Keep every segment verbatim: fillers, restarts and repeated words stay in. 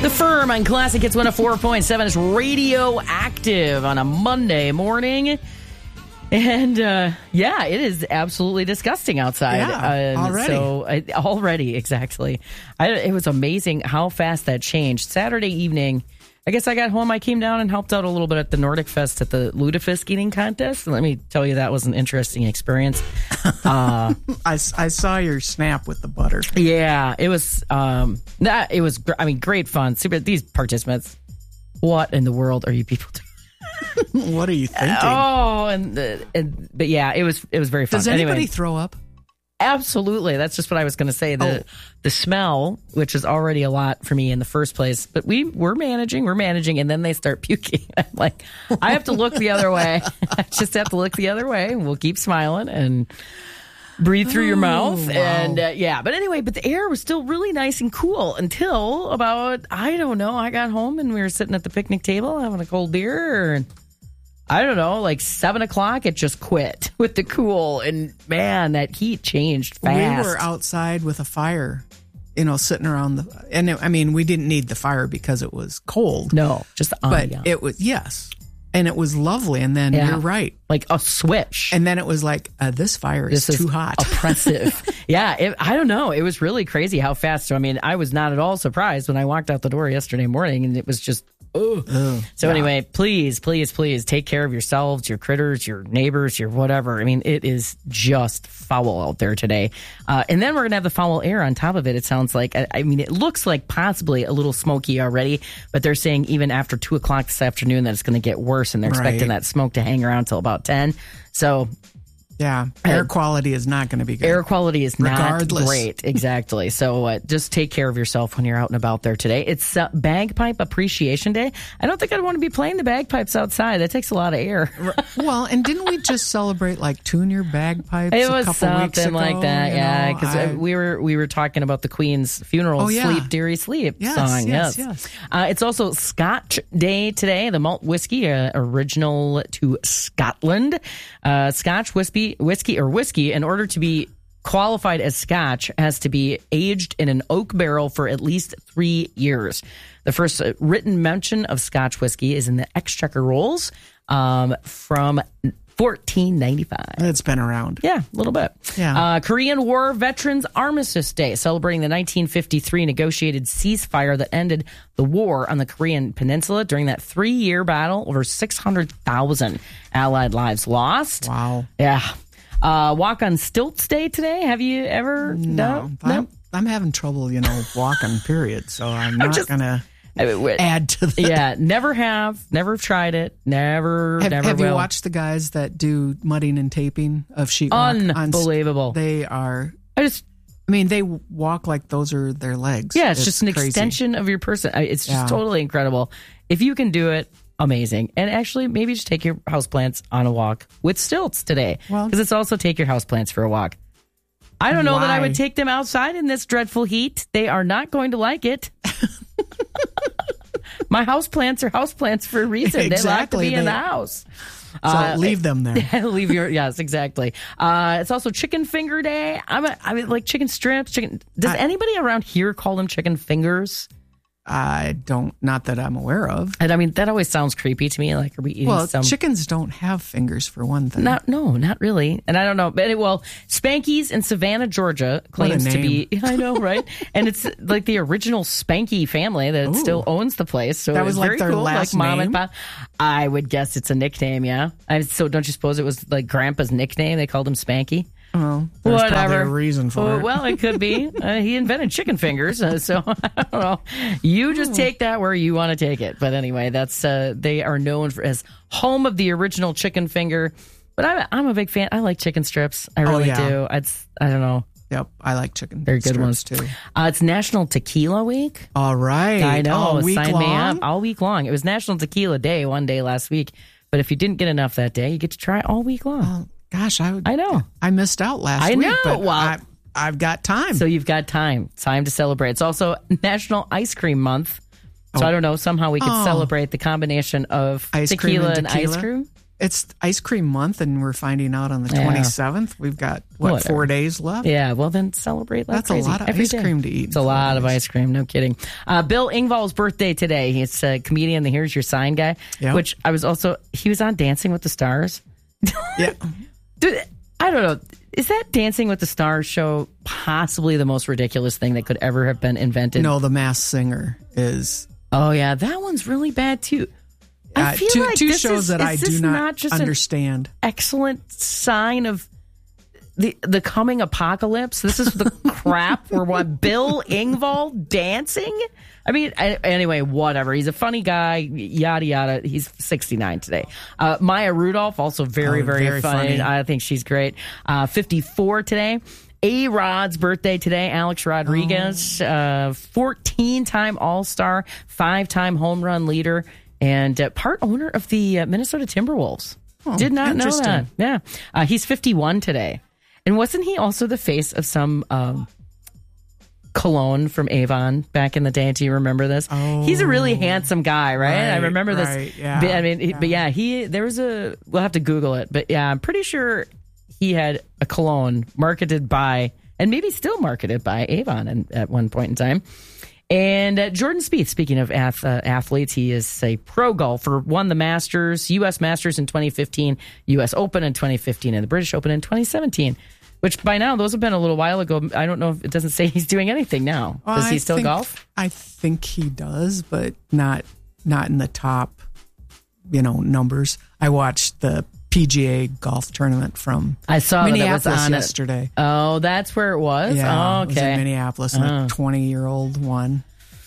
The Firm on Classic Hits one oh four point seven is radioactive on a Monday morning. And, uh, yeah, it is absolutely disgusting outside. Yeah, uh, already. So, uh, already, exactly. I, it was amazing how fast that changed. Saturday evening, I guess I got home, I came down and helped out a little bit at the Nordic Fest at the lutefisk eating contest. And let me tell you, that was an interesting experience. Uh, I, I saw your snap with the butter. yeah, it was, um, that, it was, gr- I mean, great fun. Super, these participants, what in the world are you people doing? What are you thinking? Oh, and, the, and but yeah, it was it was very fun. Does anybody anyway, throw up? absolutely. That's just what I was going to say. The Oh. the smell, which is already a lot for me in the first place, but we we're managing, we're managing, and then they start puking. I'm like, I have to look the other way. I just have to look the other way, and we'll keep smiling and breathe through your mouth. wow. And uh, yeah, but anyway, but the air was still really nice and cool until about, I don't know, I got home and we were sitting at the picnic table having a cold beer, and I don't know, like seven o'clock, it just quit with the cool. And man, that heat changed fast. We were outside with a fire, you know, sitting around the, and it, I mean, we didn't need the fire because it was cold. No, just on. but yeah. it was, yes. And it was lovely. And then Yeah. you're right. like a switch. And then it was like, uh, this fire is This is too hot. oppressive. yeah, it, I don't know. It was really crazy how fast. So, I mean, I was not at all surprised when I walked out the door yesterday morning, and it was just, ugh. Ugh, So yeah. anyway, please, please, please take care of yourselves, your critters, your neighbors, your whatever. I mean, it is just foul out there today. Uh, and then we're going to have the foul air on top of it. It sounds like, I, I mean, it looks like possibly a little smoky already, but they're saying even after two o'clock this afternoon that it's going to get worse, and they're expecting Right. that smoke to hang around till about ten. So Yeah. Air quality is not going to be good. air quality is not Regardless. great. Exactly. So uh, just take care of yourself when you're out and about there today. It's uh, Bagpipe Appreciation Day. I don't think I'd want to be playing the bagpipes outside. That takes a lot of air. Well, and didn't we just celebrate like tune your bagpipes It a was couple weeks something ago? like that, you yeah. know? Because I- we were we were talking about the Queen's funeral, Oh, yeah. "Sleep, Dearie, Sleep" Yes, song. yes, Yes, yes. Uh, it's also Scotch Day today. The malt whiskey, uh, original to Scotland. Uh, Scotch whiskey, whiskey or whiskey, in order to be qualified as Scotch, has to be aged in an oak barrel for at least three years. The first uh, written mention of Scotch whiskey is in the Exchequer Rolls um, from fourteen ninety-five. It's been around. Yeah, a little bit. Yeah. Uh, Korean War Veterans Armistice Day, celebrating the nineteen fifty-three negotiated ceasefire that ended the war on the Korean Peninsula. During that three-year battle, over six hundred thousand Allied lives lost. Wow. Yeah. Uh, Walk on Stilts Day today. Have you ever? No. I'm, I'm having trouble, you know, walking, period. So I'm not just- going to I mean, wait. add to that. Yeah, never have, never tried it, never, Have, never have will. you watched the guys that do mudding and taping of sheetrock? on- Unbelievable. They are, I just, I mean, they walk like those are their legs. yeah, it's, just an crazy. extension of your person. I- It's just Yeah. totally incredible. If you can do it, amazing. And actually, maybe just take your houseplants on a walk with stilts today. Well- Because it's also take your houseplants for a walk. I don't know that I Why? would take them outside in this dreadful heat. They are not going to like it. My houseplants are houseplants for a reason. They like to Exactly. be in They- the house. So leave them there. Leave your yes, exactly. Uh, it's also Chicken Finger Day. I'm a, I mean, like chicken strips. Chicken. Does I- anybody around here call them chicken fingers? I don't, not that I'm aware of. And I mean, that always sounds creepy to me. Like, are we eating Well, some? chickens don't have fingers for one thing. Not, no, not really. And I don't know. But it, well, Spanky's in Savannah, Georgia claims to be, I know, right? And it's like the original Spanky family that Ooh. still owns the place. So That was it's like very their cool, last like mom and name? pop. I would guess it's a nickname, yeah. I, so don't you suppose it was like Grandpa's nickname? They called him Spanky? Oh, there's probably Whatever. a reason for Oh, it. Well, it could be. Uh, he invented chicken fingers, uh, so I don't know. You just take that where you want to take it. But anyway, that's uh, they are known for, as home of the original chicken finger. But I'm I'm a big fan. I like chicken strips. I really yeah. do. It's I don't know. Yep, I like chicken. They're good strips ones too. Uh, it's National Tequila Week. All right. I know. All week Sign long? me up all week long. It was National Tequila Day one day last week. But if you didn't get enough that day, you get to try it all week long. Oh, gosh, I would. I know. I missed out last I week. know. But Well- I, I've got time. So you've got time. Time to celebrate. It's also National Ice Cream Month. So I don't know. Somehow we could Oh. celebrate the combination of Ice cream tequila and and, tequila? ice cream. it's ice cream month, and we're finding out on the Yeah. twenty-seventh. We've got, what, Whatever. four days left? Yeah, well, then celebrate like That's crazy. a lot of Every ice day. cream to eat. It's a lot of ice cream, no kidding. Uh, Bill Engvall's birthday today. He's a comedian, the Here's Your Sign guy, Yep. which I was also, he was on Dancing with the Stars. Yeah. Dude, I don't know. Is that Dancing with the Stars show possibly the most ridiculous thing that could ever have been invented? No, The Masked Singer is... Oh, yeah, that one's really bad, too. I Uh, feel two like two this shows is, that is I this do not, not just an understand. excellent sign of the the coming apocalypse. This is the crap for what Bill Engvall dancing. I mean, I, anyway, whatever. He's a funny guy. Yada yada. He's sixty-nine today. Uh, Maya Rudolph, also very Oh, very, very funny. funny. I think she's great. Uh, fifty-four today. A Rod's birthday today. Alex Rodriguez, uh, fourteen-time All Star, five-time home run leader, and uh, part owner of the uh, Minnesota Timberwolves. Oh, Did not know interesting. that. Yeah. Uh, he's fifty-one today. And wasn't he also the face of some um, cologne from Avon back in the day? Do you remember this? Oh, he's a really handsome guy, right? I right, remember this. right, yeah, But, I mean, he- yeah. but yeah, he, there was a, we'll have to Google it, but yeah, I'm pretty sure he had a cologne marketed by, and maybe still marketed by Avon in, at one point in time. And uh, Jordan Spieth, speaking of ath- uh, athletes, he is a pro golfer, won the Masters, U S Masters in twenty fifteen, U S Open in twenty fifteen, and the British Open in twenty seventeen, which by now, those have been a little while ago. I don't know if it doesn't say he's doing anything now. Well, Does he I still think- golf? I think he does, but not not in the top, you know, numbers. I watched the P G A golf tournament from I saw that it was Minneapolis on it. yesterday. Oh, that's where it was? Yeah, oh, it was okay. in Minneapolis, and Oh. a twenty-year-old won.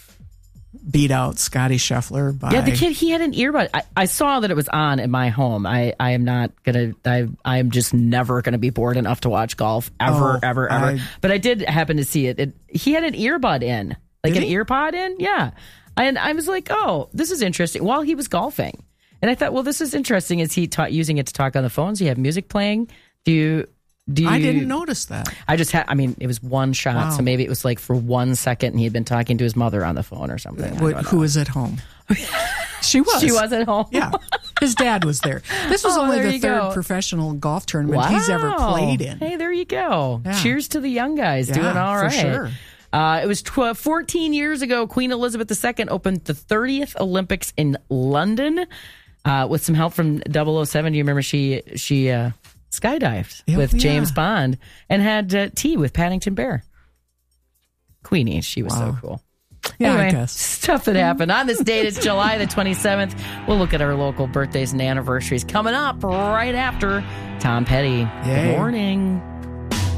Beat out Scotty Scheffler by... Yeah, the kid, he had an earbud. I, I saw that it was on in my home. I, I am not going to, I I am just never going to be bored enough to watch golf ever, Oh, ever, ever. I- But I did happen to see it. it. He had an earbud in, like Did an he? ear pod in. Yeah. And I was like, oh, this is interesting while he was golfing. And I thought, well, this is interesting. Is he ta- using it to talk on the phone? Does he have music playing? Do you, do you? I didn't notice that. I just had, I mean, it was one shot. Wow. So maybe it was like for one second and he had been talking to his mother on the phone or something. I What, don't who know. was at home? She was. She was at home. Yeah. His dad was there. This was Oh, only there the you third go. professional golf tournament he's ever played in. Hey, there you go. Yeah. Cheers to the young guys Yeah, doing all for right. sure. Uh, it was tw- fourteen years ago. Queen Elizabeth the Second opened the thirtieth Olympics in London uh, with some help from double oh seven. Do you remember she she uh, skydived Oh, with yeah. James Bond and had uh, tea with Paddington Bear? Queenie, she was Wow. so cool. Yeah, I Anyway, guess. stuff that happened. On this date, it's July the twenty-seventh. We'll look at our local birthdays and anniversaries coming up right after Tom Petty. Yay. Good morning.